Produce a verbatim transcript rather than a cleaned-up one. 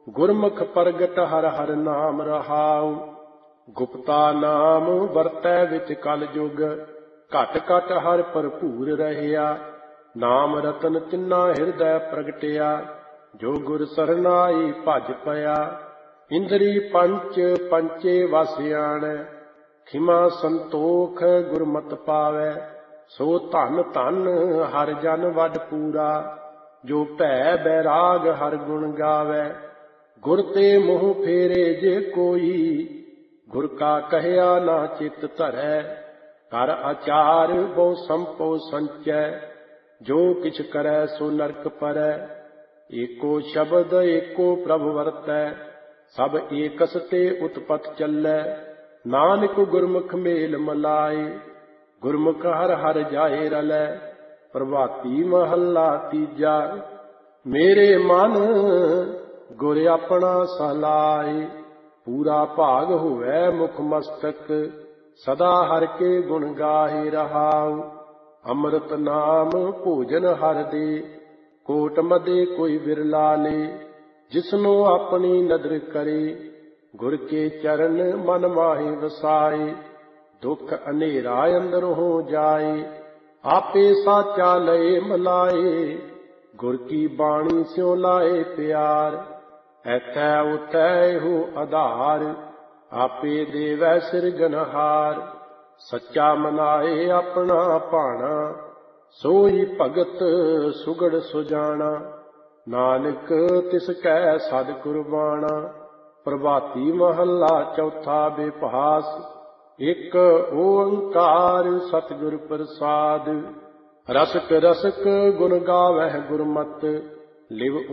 ਗੁਰਮੁਖ ਪ੍ਰਗਟ ਹਰ ਹਰ ਨਾਮ ਰਹਾਉ। ਗੁਪਤਾ ਨਾਮ ਵਰਤੈ ਵਿੱਚ ਕਲ ਜੁਗ, ਘਟ ਘਟ ਹਰ ਭਰਪੂਰ ਰਹਿਆ। ਨਾਮ ਰਤਨ ਤਿੰਨਾ ਹਿਰਦੈ ਪ੍ਰਗਟਿਆ, ਜੋ ਗੁਰ ਸਰਨਾਈ ਭਜ ਪਿਆ। ਇੰਦਰੀ ਪੰਚ ਪੰਚੇ ਵਸ ਆਣੈ, ਖਿਮਾ ਸੰਤੋਖ ਗੁਰਮਤਿ ਪਾਵੈ। ਸੋ ਧਨ ਧਨ ਹਰ ਜਨ ਵੱਡ ਪੂਰਾ, ਜੋ ਭੈ ਬੈਰਾਗ ਹਰ ਗੁਣ ਗਾਵੈ। ਗੁਰ ਤੇ ਮੋਹ ਫੇਰੇ ਜੇ ਕੋਈ, ਗੁਰ ਕਾ ਕਹਿਆ ਨਾ ਚਿਤ ਧਰੈ। ਕਰ ਆਚਾਰ ਬਹੁ ਸੰਪੋ ਸੰਚੈ, ਜੋ ਕਿਛ ਕਰੈ ਸੋ ਨਰਕ ਪਰੈ। ਏਕੋ ਸ਼ਬਦ ਏਕੋ ਪ੍ਰਭ ਵਰਤੈ, ਸਭ ਏਕਸ ਤੇ ਉਤਪਤ ਚੱਲੈ। ਨਾਨਕ ਗੁਰਮੁਖ ਮੇਲ ਮਲਾਏ, ਗੁਰਮੁਖ ਹਰ ਹਰ ਜਾਏ ਰਲੈ। ਪ੍ਰਭਾਤੀ ਮਹੱਲਾ ਤੀਜਾ। ਮੇਰੇ ਮਨ ਗੁਰ ਆਪਣਾ ਸਲਾਏ, ਪੂਰਾ ਭਾਗ ਹੋਵੈ ਮੁਖ ਮਸਤਕ। ਸਦਾ ਹਰਿ ਕੇ ਗੁਣ ਗਾਹੇ ਰਹਾਉ। ਅੰਮ੍ਰਿਤ ਨਾਮ ਭੋਜਨ ਹਰਿ ਦੇ, ਕੋਟ ਮਦੇ ਕੋਈ ਬਿਰਲਾ ਲੇ। ਜਿਸਨੂੰ ਆਪਣੀ ਨਦਰ ਕਰੇ, ਗੁਰ ਕੇ ਚਰਨ ਮਨ ਮਾਹੇ ਵਸਾਏ। ਦੁੱਖ ਹਨੇਰਾ ਅੰਦਰ ਹੋ ਜਾਏ, ਆਪੇ ਸਾਚਾ ਲਏ ਮਲਾਏ। ਗੁਰ ਕੀ ਬਾਣੀ ਸਿਉ ਲਾਏ ਪਿਆਰ, ਐਥੈ ਉਥੈ ਇਹੋ ਆਧਾਰ। ਆਪੇ ਦੇਵੈ ਸਿਰਜਨਹਾਰ, ਸੱਚਾ ਮਨਾਏ ਆਪਣਾ ਭਾਣਾ। ਸੋਈ ਭਗਤ ਸੁਗੜ ਸੁਜਾਣਾ, ਨਾਨਕ ਤਿਸ ਕੈ ਸਦ ਕੁਰਬਾਣਾ। ਪ੍ਰਭਾਤੀ ਮਹੱਲਾ ਚੌਥਾ। ਬਿਪਾਸ ਇੱਕ ਓੰਕਾਰ ਸਤਿਗੁਰ ਪ੍ਰਸਾਦ। ਰਸਕ ਰਸਕ ਗੁਣ ਗਾਵਹਿ ਗੁਰਮਤਿ, ਲਿਵ